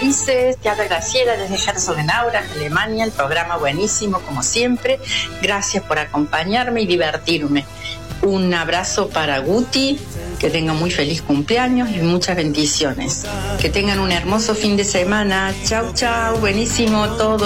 felices. Te habla Graciela desde Herzogenaurach, Alemania. El programa buenísimo, como siempre. Gracias por acompañarme y divertirme. Un abrazo para Guti, que tenga muy feliz cumpleaños y muchas bendiciones. Que tengan un hermoso fin de semana. Chau, chau, buenísimo todo.